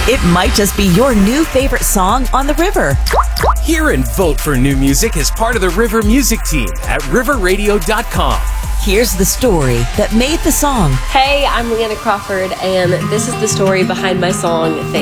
It might just be your new favorite song on the river. Hear and vote for new music as part of the River Music Team at riverradio.com. Here's the story that made the song. Hey, I'm Leanna Crawford, and this is the story behind my song, Thank